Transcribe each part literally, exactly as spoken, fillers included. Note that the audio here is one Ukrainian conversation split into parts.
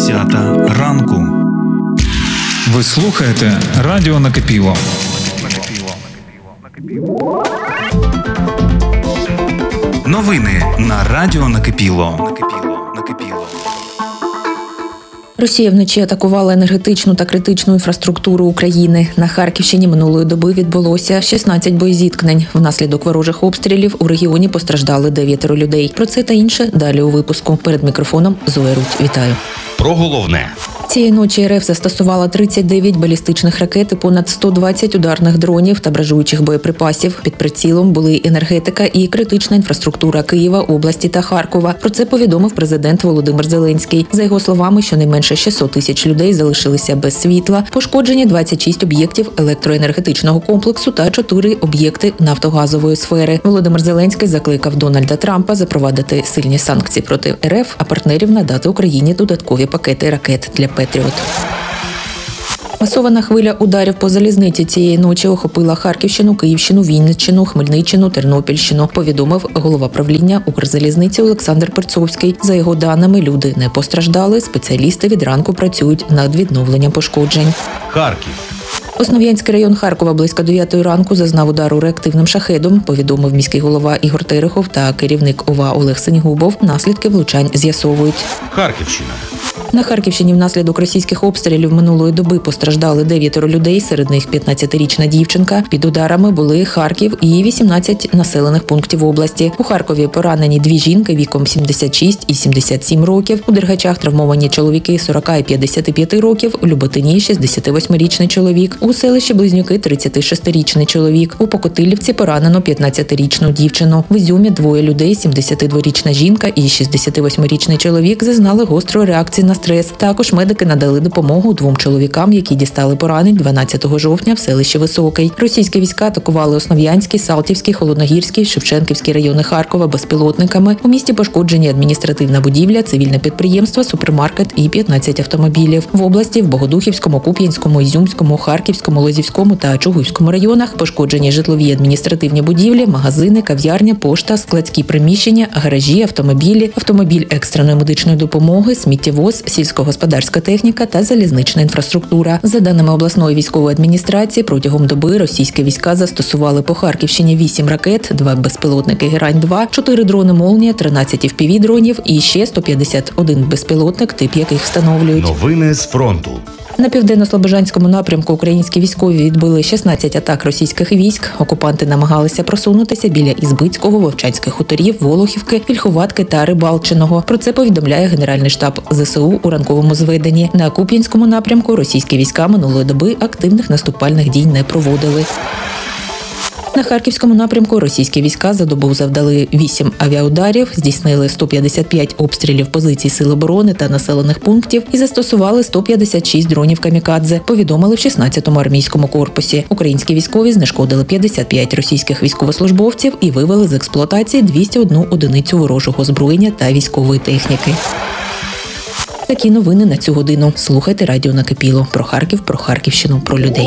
десята ранку. Ви слухаєте Радіо Накипіло. Новини на Радіо Накипіло. Росія вночі атакувала енергетичну та критичну інфраструктуру України. На Харківщині минулої доби відбулося шістнадцять боєзіткнень. Внаслідок ворожих обстрілів у регіоні постраждали дев'ятеро людей. Про це та інше далі у випуску. Перед мікрофоном Зоя Рудь. Вітаю. Про головне. Цієї ночі РФ застосувала тридцять дев'ять балістичних ракет і понад сто двадцять ударних дронів та бражуючих боєприпасів. Під прицілом були енергетика і критична інфраструктура Києва, області та Харкова. Про це повідомив президент Володимир Зеленський. За його словами, щонайменше шістсот тисяч людей залишилися без світла, пошкоджені двадцять шість об'єктів електроенергетичного комплексу та чотири об'єкти нафтогазової сфери. Володимир Зеленський закликав Дональда Трампа запровадити сильні санкції проти РФ, а партнерів надати Україні додаткові пакети ракет для Петріот. Масована хвиля ударів по залізниці цієї ночі охопила Харківщину, Київщину, Вінниччину, Хмельниччину, Тернопільщину, повідомив голова правління Укрзалізниці Олександр Перцовський. За його даними, люди не постраждали, спеціалісти від ранку працюють над відновленням пошкоджень. Харків. Основ'янський район Харкова близько дев'ятої ранку зазнав удару реактивним шахедом, повідомив міський голова Ігор Терехов та керівник ОВА Олег Сенігубов. Наслідки влучань з'ясовують. Харківщина. На Харківщині внаслідок російських обстрілів минулої доби постраждали дев'ятеро людей, серед них п'ятнадцятирічна дівчинка. Під ударами були Харків і вісімнадцять населених пунктів області. У Харкові поранені дві жінки віком сімдесят шість і сімдесят сім років. У Дергачах травмовані чоловіки сорок і п'ятдесят п'ять років, у Люботині шістдесятивосьмирічний чоловік, у селищі Близнюки тридцятишестирічний чоловік. У Покотилівці поранено п'ятнадцятирічну дівчину. В Ізюмі двоє людей, сімдесятидворічна жінка і шістдесятивосьмирічний чоловік, зазнали гострої реакції на стрес. Також медики надали допомогу двом чоловікам, які дістали поранень дванадцятого жовтня в селищі Високий. Російські війська атакували Основ'янський, Салтівський, Холодногірський, Шевченківський райони Харкова безпілотниками. У місті пошкоджені адміністративна будівля, цивільне підприємство, супермаркет і п'ятнадцять автомобілів. В області в Богодухівському, Куп'янському, Ізюмському, Харківському, Лозівському та Чугуївському районах пошкоджені житлові адміністративні будівлі, магазини, кав'ярня, пошта, складські приміщення, гаражі, автомобілі, автомобіль екстреної медичної допомоги, сміттєвоз, сільськогосподарська техніка та залізнична інфраструктура. За даними обласної військової адміністрації, протягом доби російські війська застосували по Харківщині вісім ракет, два безпілотники Герань-два, чотири дрони «Молнія», тринадцять еф пі ві-дронів і ще сто п'ятдесят один безпілотник, тип яких встановлюють. Новини з фронту. На південно-слобожанському напрямку українські військові відбили шістнадцять атак російських військ. Окупанти намагалися просунутися біля Ізбицького, Вовчанських хуторів, Волохівки, Вільховатки та Рибалчиного. Про це повідомляє Генеральний штаб зе се у у ранковому зведенні. На Куп'янському напрямку російські війська минулої доби активних наступальних дій не проводили. На Харківському напрямку російські війська за добу завдали вісім авіаударів, здійснили сто п'ятдесят п'ять обстрілів позицій Сил оборони та населених пунктів і застосували сто п'ятдесят шість дронів камікадзе, повідомили в шістнадцятому армійському корпусі. Українські військові знешкодили п'ятдесят п'ять російських військовослужбовців і вивели з експлуатації двісті одну одиницю ворожого озброєння та військової техніки. Такі новини на цю годину. Слухайте Радіо Накипіло. Про Харків, про Харківщину, про людей.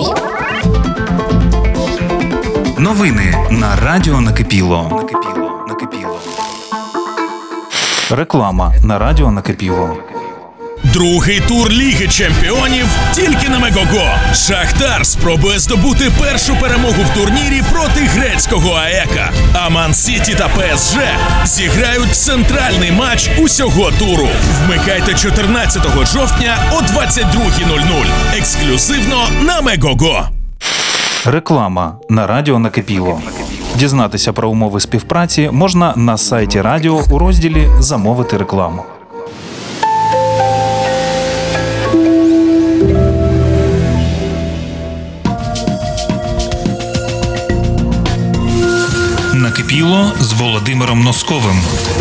Новини на Радіо Накипіло. Накипіло. Накипіло. Реклама на Радіо Накипіло. Другий тур Ліги Чемпіонів тільки на Мегого. Шахтар спробує здобути першу перемогу в турнірі проти грецького АЕКа. А Ман-Сіті та пе ес же зіграють центральний матч усього туру. Вмикайте чотирнадцятого жовтня о двадцять друга нуль нуль. Ексклюзивно на Мегого. Реклама на Радіо Накипіло. Дізнатися про умови співпраці можна на сайті радіо у розділі «Замовити рекламу». Накипіло з Володимиром Носковим.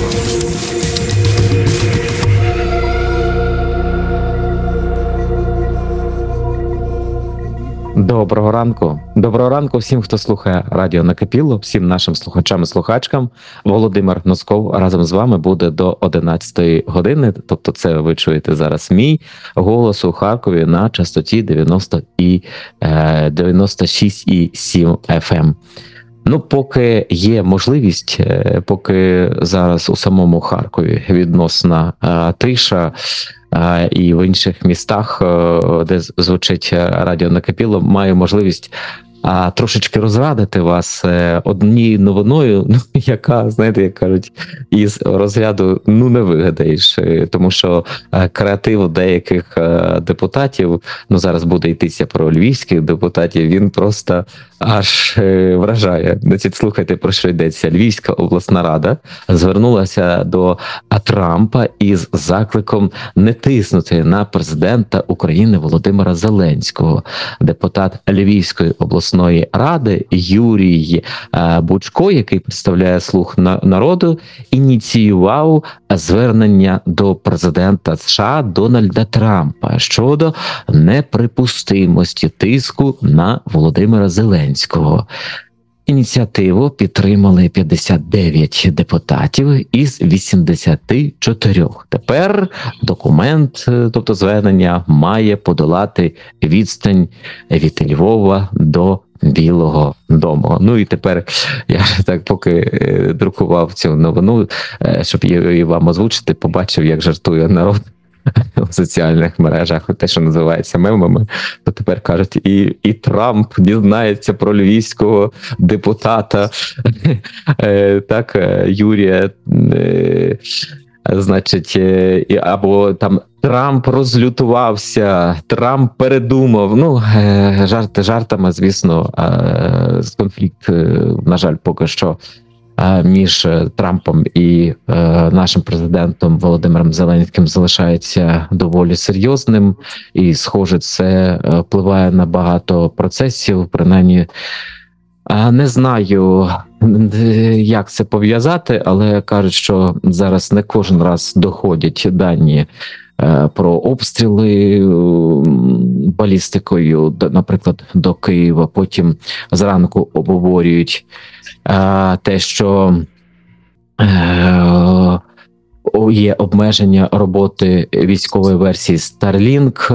Доброго ранку. Доброго ранку всім, хто слухає Радіо Накипіло, всім нашим слухачам і слухачкам. Володимир Носков разом з вами буде до одинадцятої години. Тобто це ви чуєте зараз мій голос у Харкові на частоті дев'яносто і дев'яносто шість і сім еф ем. Ну, поки є можливість, поки зараз у самому Харкові відносна тиша, і в інших містах, де звучить радіо Накипіло, маю можливість а трошечки розрадити вас однією новиною, ну, яка, знаєте, як кажуть, із розряду ну не вигадаєш, тому що креатив деяких депутатів, ну зараз буде йтися про львівських депутатів, він просто аж вражає. Значить, слухайте, про що йдеться. Львівська обласна рада звернулася до Трампа із закликом не тиснути на президента України Володимира Зеленського. Депутат Львівської обласної ради Юрій Бучко, який представляє «Слуг народу», ініціював звернення до президента США Дональда Трампа щодо неприпустимості тиску на Володимира Зеленського. Ініціативу підтримали п'ятдесят дев'ять депутатів із вісімдесяти чотирьох. Тепер документ, тобто звернення, має подолати відстань від Львова до Білого дому. Ну і тепер я так поки друкував цю новину, щоб її вам озвучити, побачив, як жартує народ в соціальних мережах, те, що називається мемами, то тепер кажуть, і, і Трамп дізнається про львівського депутата, так, Юрія, значить, або там Трамп розлютувався, Трамп передумав. Ну, жарти жартами, звісно, конфлікт, на жаль, поки що між Трампом і е, нашим президентом Володимиром Зеленським залишається доволі серйозним, і, схоже, це впливає на багато процесів, принаймні. А не знаю, як це пов'язати, але кажуть, що зараз не кожен раз доходять дані е, про обстріли е, балістикою, наприклад, до Києва, потім зранку обговорюють е, те, що е, є обмеження роботи військової версії Starlink.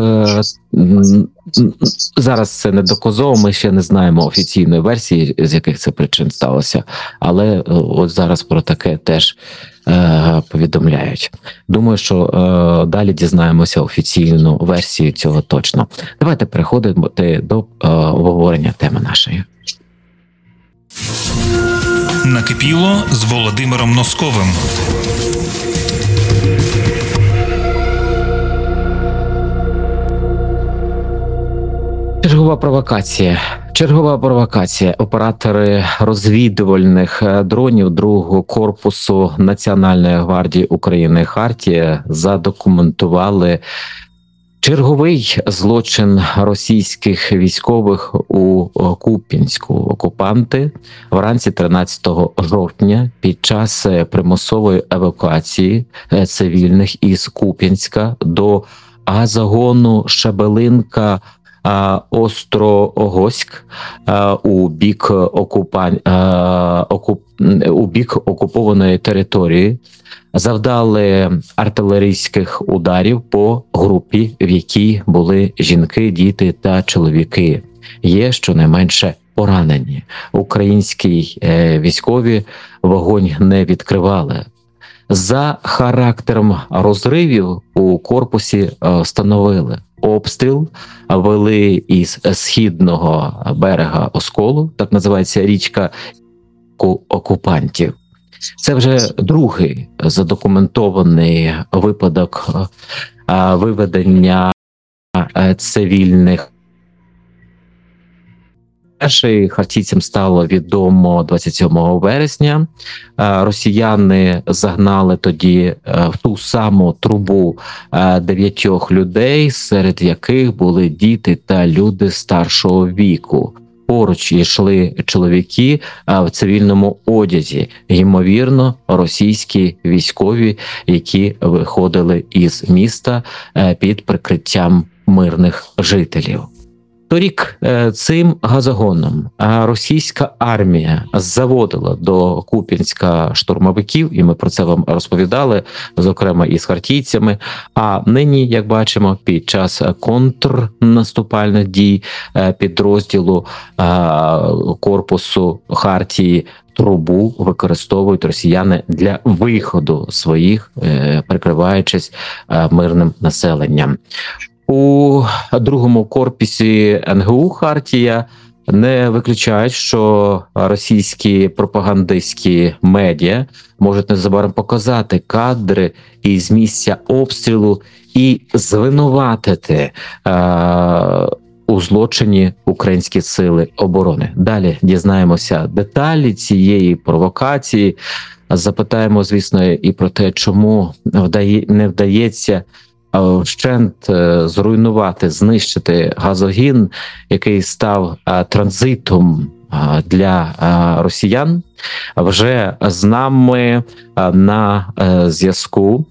Зараз це не доказово, ми ще не знаємо офіційної версії, з яких це причин сталося, але от зараз про таке теж е, повідомляють. Думаю, що е, далі дізнаємося офіційну версію цього точно. Давайте переходимо до е, обговорення теми нашої. Накипіло з Володимиром Носковим. Чергова провокація. Чергова провокація. Оператори розвідувальних дронів другого корпусу Національної гвардії України «Хартія» задокументували черговий злочин російських військових у Куп'янську. Окупанти вранці тринадцятого жовтня під час примусової евакуації цивільних із Куп'янська до газогону Шебелинка Острогоськ у бік окупан... окуп... у бік окупованої території завдали артилерійських ударів по групі, в якій були жінки, діти та чоловіки. Є щонайменше поранені. Українські військові вогонь не відкривали. За характером розривів у корпусі встановили: обстріл вели із східного берега Осколу, так називається річка, окупантів. Це вже другий задокументований випадок виведення цивільних. Перший хартійцям стало відомо двадцять сьомого вересня. Росіяни загнали тоді в ту саму трубу дев'ятьох людей, серед яких були діти та люди старшого віку. Поруч йшли чоловіки в цивільному одязі, ймовірно, російські військові, які виходили із міста під прикриттям мирних жителів. Торік е, цим газогоном е, російська армія заводила до Куп'янська штурмовиків, і ми про це вам розповідали, зокрема і з хартійцями. А нині, як бачимо, під час контрнаступальних дій е, підрозділу е, корпусу Хартії трубу використовують росіяни для виходу своїх, е, прикриваючись е, мирним населенням. У другому корпусі ен ге у Хартія не виключають, що російські пропагандистські медіа можуть незабаром показати кадри із місця обстрілу і звинуватити е- у злочині українські сили оборони. Далі дізнаємося деталі цієї провокації. Запитаємо, звісно, і про те, чому вдає, не вдається вщент зруйнувати, знищити газогін, який став транзитом для росіян. Вже з нами на зв'язку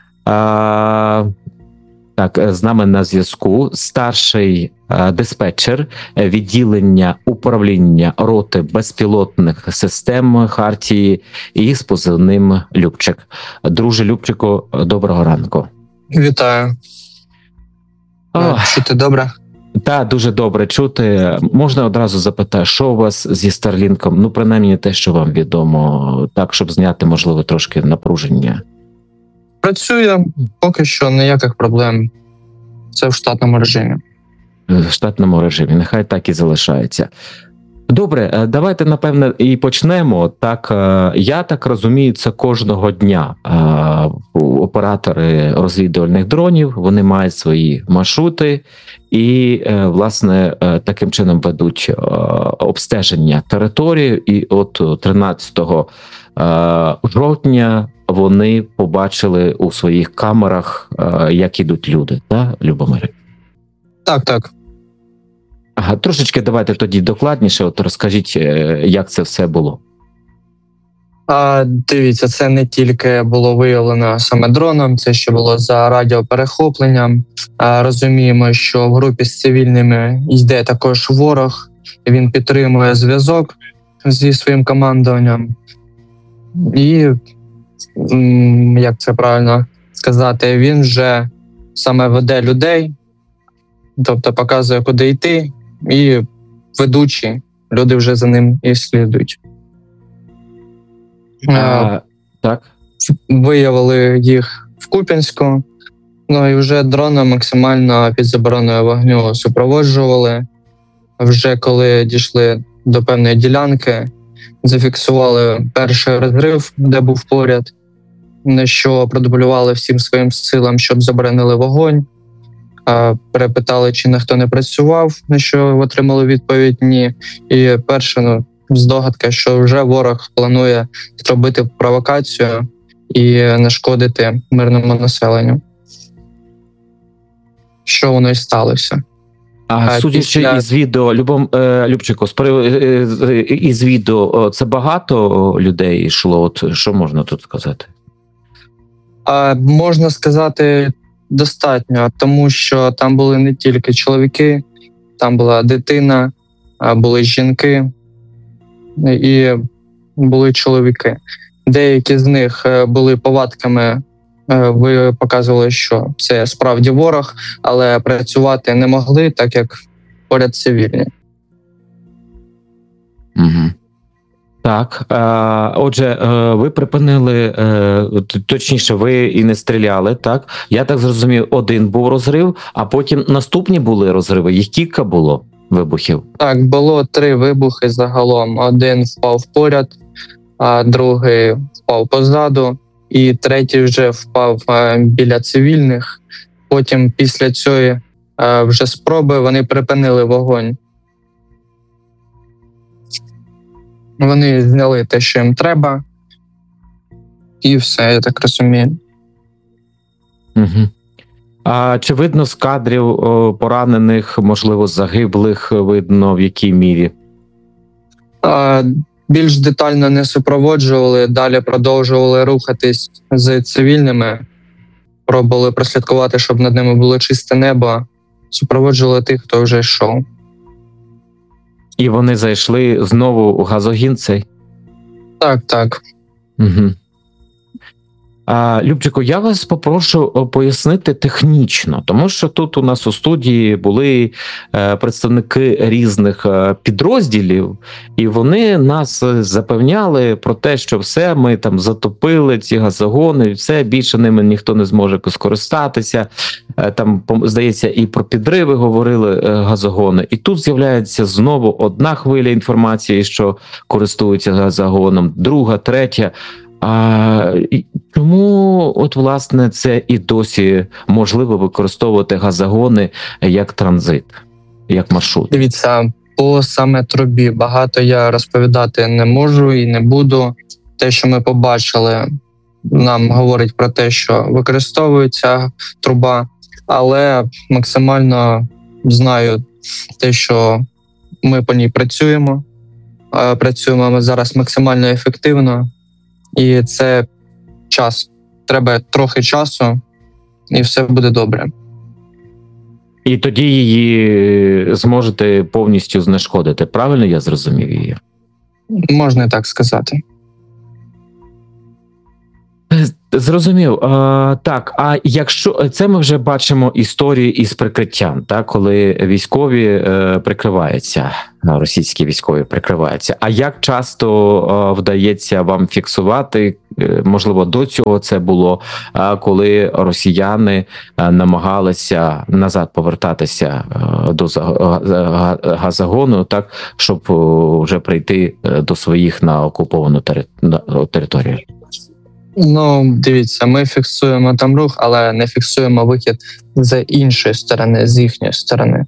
Так, з нами на зв'язку старший диспетчер відділення управління роти безпілотних систем Хартії і з позивним Любчик. Друже Любчику, доброго ранку. Вітаю. О, чути добре? Так, дуже добре чути. Можна одразу запитати, що у вас зі Старлінком? Ну, принаймні те, що вам відомо, так, щоб зняти, можливо, трошки напруження. Працює, поки що ніяких проблем. Це в штатному режимі. В штатному режимі, нехай так і залишається. Добре, давайте, напевне, і почнемо. Так, я так розумію, це кожного дня. Оператори розвідувальних дронів, вони мають свої маршрути і, власне, таким чином ведуть обстеження території. І от тринадцятого жовтня вони побачили у своїх камерах, як ідуть люди, так, Любомире? Так, так. Ага, трошечки давайте тоді докладніше, от розкажіть, як це все було. А, дивіться, це не тільки було виявлено саме дроном, це ще було за радіоперехопленням. А, розуміємо, що в групі з цивільними йде також ворог, він підтримує зв'язок зі своїм командуванням. І, як це правильно сказати, він вже саме веде людей, тобто показує, куди йти, і ведучі, люди вже за ним і слідують. А, так. Виявили їх в Куп'янську, ну і вже дрона максимально під забороною вогню супроводжували. Вже коли дійшли до певної ділянки, зафіксували перший розрив, де був поряд, на що продублювали всім своїм силам, щоб заборонили вогонь. Перепитали, чи ніхто не працював, на що отримали відповідь «ні». І перша ну, здогадка, що вже ворог планує зробити провокацію і нашкодити мирному населенню. Що воно і сталося. А, а судячи після... із відео, Любом, е, Любчику, із відео, це багато людей йшло? От що можна тут сказати? А, можна сказати, достатньо, тому що там були не тільки чоловіки, там була дитина, були жінки і були чоловіки. Деякі з них були повадками, ви показували, що це справді ворог, але працювати не могли, так як поряд цивільні. Угу. Так, отже, ви припинили, точніше, ви і не стріляли, так? Я так зрозумів, один був розрив, а потім наступні були розриви. Їх кілька було вибухів? Так, було три вибухи загалом. Один впав поряд, а другий впав позаду, і третій вже впав біля цивільних. Потім після цієї вже спроби вони припинили вогонь. Вони зняли те, що їм треба, і все, я так розумію. Угу. А чи видно з кадрів о, поранених, можливо, загиблих, видно в якій мірі? А, більш детально не супроводжували, далі продовжували рухатись з цивільними, пробували прослідкувати, щоб над ними було чисте небо, супроводжували тих, хто вже йшов. І вони зайшли знову у газогін цей? Так, так. Угу. А, Любчику, я вас попрошу пояснити технічно, тому що тут у нас у студії були е, представники різних е, підрозділів, і вони нас запевняли про те, що все, ми там затопили ці газогони, все, більше ними ніхто не зможе скористатися. Е, там, здається, і про підриви говорили е, газогони. І тут з'являється знову одна хвиля інформації, що користуються газогоном, друга, третя. А чому, от, власне, це і досі можливо використовувати газогони як транзит, як маршрут? Дивіться, по саме трубі багато я розповідати не можу і не буду. Те, що ми побачили, нам говорить про те, що використовується труба, але максимально знаю те, що ми по ній працюємо. Працюємо ми зараз максимально ефективно. І це час. Треба трохи часу, і все буде добре. І тоді її зможете повністю знешкодити. Правильно я зрозумів її? Можна і так сказати. Зрозумів. А, так, а якщо це ми вже бачимо історії із прикриттям, так, коли військові е, прикриваються, російські військові прикриваються. А як часто е, вдається вам фіксувати, е, можливо, до цього це було, е, коли росіяни е, намагалися назад повертатися е, до газогону, так, щоб е, вже прийти до своїх на окуповану тери, на, територію? Ну, дивіться, ми фіксуємо там рух, але не фіксуємо вихід з іншої сторони, з їхньої сторони.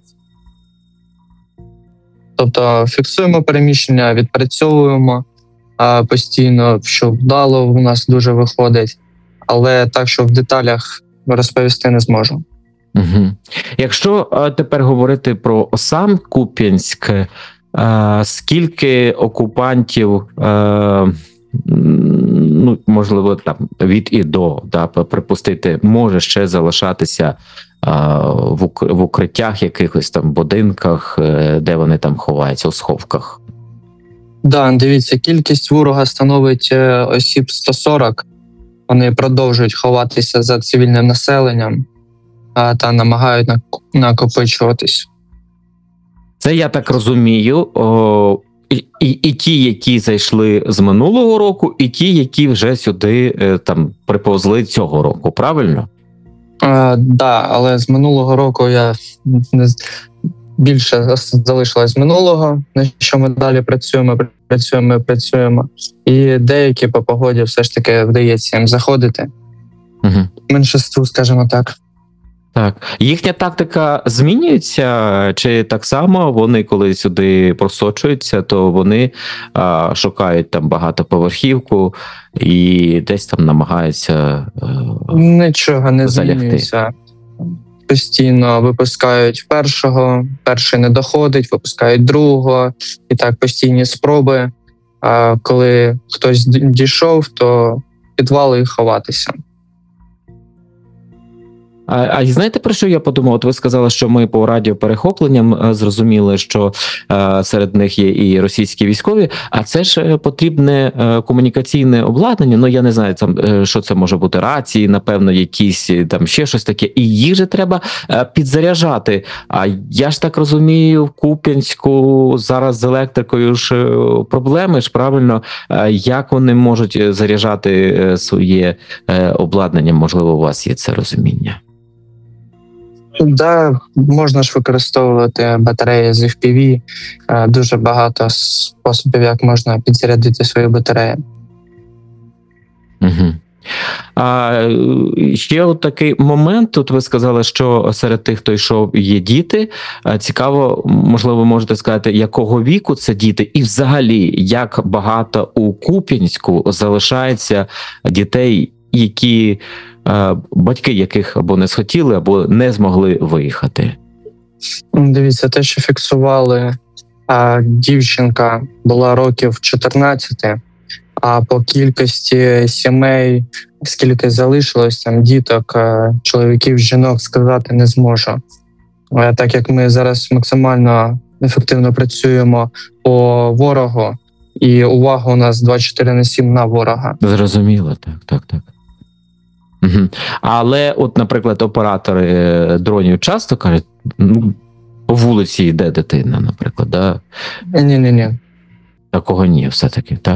Тобто фіксуємо переміщення, відпрацьовуємо а, постійно, що вдало у нас дуже виходить, але так, що в деталях розповісти не зможу. Угу. Якщо а, тепер говорити про сам Куп'янськ, а, скільки окупантів, а, ну, можливо, там від і до, да, припустити, може ще залишатися а, в, ук, в укриттях, якихось там будинках, де вони там ховаються, у сховках? Да, дивіться, кількість ворога становить осіб сто сорок. Вони продовжують ховатися за цивільним населенням а, та намагають накопичуватись. Це, я так розумію, о, І, і, і ті, які зайшли з минулого року, і ті, які вже сюди е, там приповзли цього року, правильно? Так, да, але з минулого року я не більше залишилось з минулого, на що ми далі працюємо, працюємо, працюємо. І деякі по погоді все ж таки вдається їм заходити. Угу. Меншинству, скажімо так. Так. Їхня тактика змінюється? Чи так само вони, коли сюди просочуються, то вони а, шукають там багатоповерхівку і десь там намагаються а, Нічого не залягти. Змінюється. Постійно випускають першого, перший не доходить, випускають другого. І так постійні спроби. А коли хтось дійшов, то підвали і ховатися. А, а знаєте, про що я подумав? От ви сказали, що ми по радіоперехопленням а, зрозуміли, що а, серед них є і російські військові, а це ж потрібне а, комунікаційне обладнання, ну я не знаю, там, що це може бути, рації, напевно, якісь, там ще щось таке, і їх же треба а, підзаряджати. А я ж так розумію, в Куп'янську зараз з електрикою ж проблеми ж, правильно? А, як вони можуть заряджати своє а, обладнання? Можливо, у вас є це розуміння? Да, можна ж використовувати батареї з еф пі ві. Дуже багато способів, як можна підзарядити свої батареї. Угу. А ще от такий момент, тут ви сказали, що серед тих, хто йшов, є діти. Цікаво, можливо, ви можете сказати, якого віку це діти, і взагалі, як багато у Куп'янську залишається дітей, які батьки яких або не схотіли, або не змогли виїхати? Дивіться, те, що фіксували, дівчинка була років чотирнадцять, а по кількості сімей, скільки залишилось там діток, чоловіків, жінок, сказати не зможу. Так як ми зараз максимально ефективно працюємо по ворогу, і увага у нас двадцять чотири на сім на ворога. Зрозуміло, так, так, так. Угу. Але, от, наприклад, оператори дронів часто кажуть, ну, по вулиці йде дитина, наприклад, да? Ні-ні-ні. Такого ні, все-таки, так?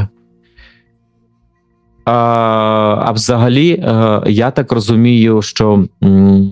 А, а взагалі, я так розумію, що м,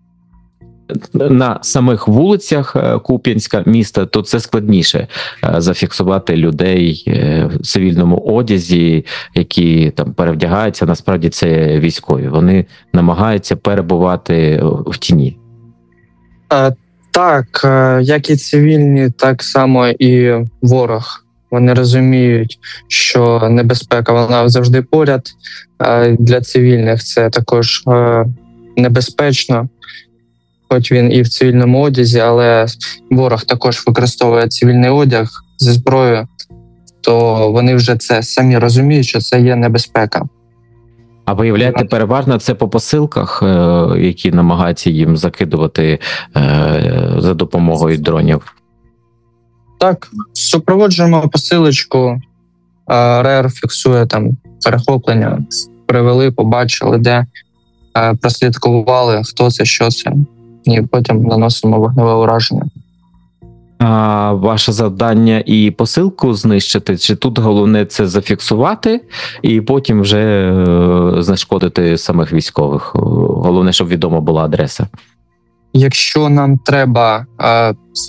на самих вулицях Куп'янська міста, то це складніше зафіксувати людей в цивільному одязі, які там перевдягаються, насправді це військові. Вони намагаються перебувати в тіні. А, так, як і цивільні, так само і ворог. Вони розуміють, що небезпека вона завжди поряд. Для цивільних це також небезпечно, хоч він і в цивільному одязі, але ворог також використовує цивільний одяг зі зброєю, то вони вже це самі розуміють, що це є небезпека. А виявляєте, переважно це по посилках, які намагаються їм закидувати за допомогою дронів? Так, супроводжуємо посилочку, РЕР фіксує там перехоплення, привели, побачили, де, прослідкували, хто це, що це, і потім наносимо вогневе ураження. А ваше завдання і посилку знищити, чи тут головне це зафіксувати і потім вже е, знешкодити самих військових? Головне, щоб відома була адреса. Якщо нам треба